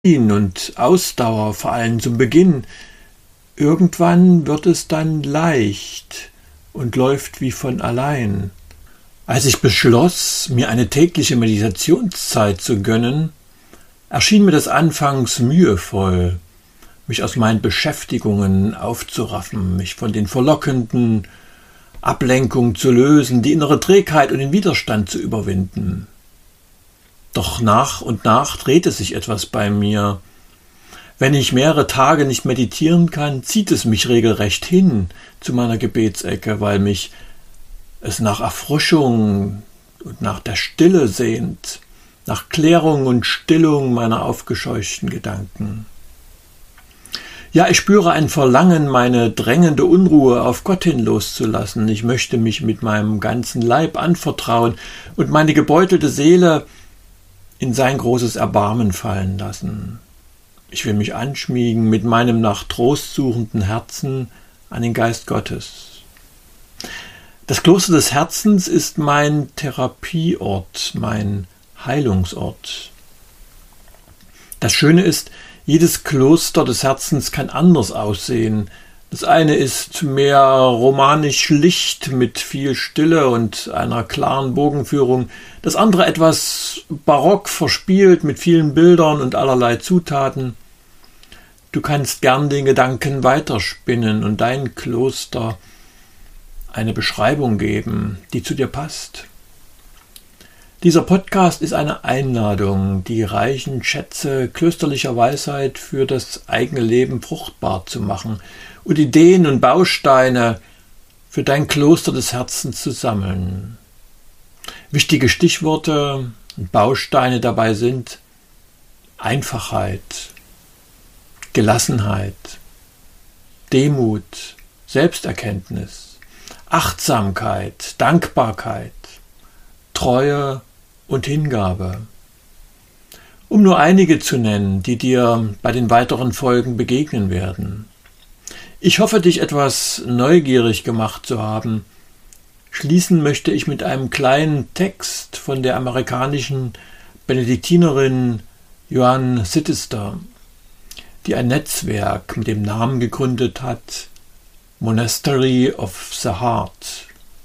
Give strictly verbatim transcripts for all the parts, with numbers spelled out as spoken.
und Ausdauer, vor allem zum Beginn. Irgendwann wird es dann leicht und läuft wie von allein. Als ich beschloss, mir eine tägliche Meditationszeit zu gönnen, erschien mir das anfangs mühevoll, mich aus meinen Beschäftigungen aufzuraffen, mich von den verlockenden Ablenkungen zu lösen, die innere Trägheit und den Widerstand zu überwinden. Doch nach und nach drehte sich etwas bei mir. Wenn ich mehrere Tage nicht meditieren kann, zieht es mich regelrecht hin zu meiner Gebetsecke, weil mich es nach Erfrischung und nach der Stille sehnt, nach Klärung und Stillung meiner aufgescheuchten Gedanken. Ja, ich spüre ein Verlangen, meine drängende Unruhe auf Gott hin loszulassen. Ich möchte mich mit meinem ganzen Leib anvertrauen und meine gebeutelte Seele in sein großes Erbarmen fallen lassen. Ich will mich anschmiegen mit meinem nach Trost suchenden Herzen an den Geist Gottes. Das Kloster des Herzens ist mein Therapieort, mein Heilungsort. Das Schöne ist, jedes Kloster des Herzens kann anders aussehen. Das eine ist mehr romanisch schlicht mit viel Stille und einer klaren Bogenführung. Das andere etwas barock verspielt mit vielen Bildern und allerlei Zutaten. Du kannst gern den Gedanken weiterspinnen und dein Kloster eine Beschreibung geben, die zu dir passt. Dieser Podcast ist eine Einladung, die reichen Schätze klösterlicher Weisheit für das eigene Leben fruchtbar zu machen und Ideen und Bausteine für dein Kloster des Herzens zu sammeln. Wichtige Stichworte und Bausteine dabei sind Einfachheit, Gelassenheit, Demut, Selbsterkenntnis, Achtsamkeit, Dankbarkeit, Treue und Hingabe. Um nur einige zu nennen, die dir bei den weiteren Folgen begegnen werden. Ich hoffe, dich etwas neugierig gemacht zu haben. Schließen möchte ich mit einem kleinen Text von der amerikanischen Benediktinerin Joan Sittister, die ein Netzwerk mit dem Namen gegründet hat, Monastery of the Heart.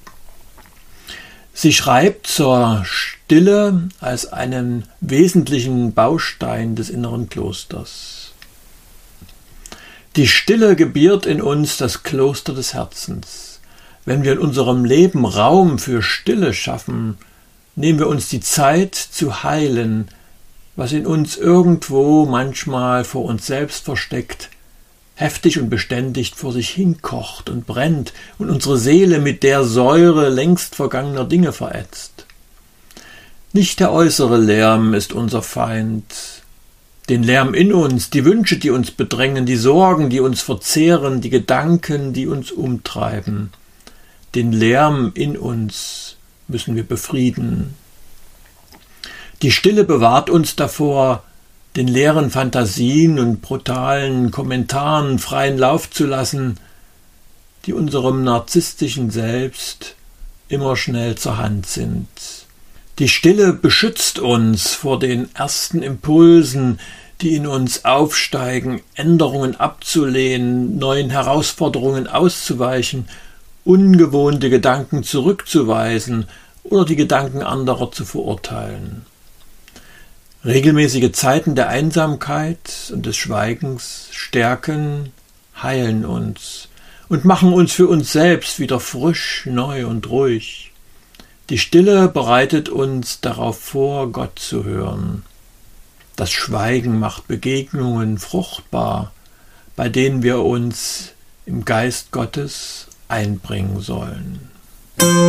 Sie schreibt zur Stille als einen wesentlichen Baustein des inneren Klosters. Die Stille gebiert in uns das Kloster des Herzens. Wenn wir in unserem Leben Raum für Stille schaffen, nehmen wir uns die Zeit zu heilen, was in uns irgendwo manchmal vor uns selbst versteckt, heftig und beständig vor sich hinkocht und brennt und unsere Seele mit der Säure längst vergangener Dinge verätzt. Nicht der äußere Lärm ist unser Feind. Den Lärm in uns, die Wünsche, die uns bedrängen, die Sorgen, die uns verzehren, die Gedanken, die uns umtreiben. Den Lärm in uns müssen wir befrieden. Die Stille bewahrt uns davor, den leeren Fantasien und brutalen Kommentaren freien Lauf zu lassen, die unserem narzisstischen Selbst immer schnell zur Hand sind. Die Stille beschützt uns vor den ersten Impulsen, die in uns aufsteigen, Änderungen abzulehnen, neuen Herausforderungen auszuweichen, ungewohnte Gedanken zurückzuweisen oder die Gedanken anderer zu verurteilen. Regelmäßige Zeiten der Einsamkeit und des Schweigens stärken, heilen uns und machen uns für uns selbst wieder frisch, neu und ruhig. Die Stille bereitet uns darauf vor, Gott zu hören. Das Schweigen macht Begegnungen fruchtbar, bei denen wir uns im Geist Gottes einbringen sollen.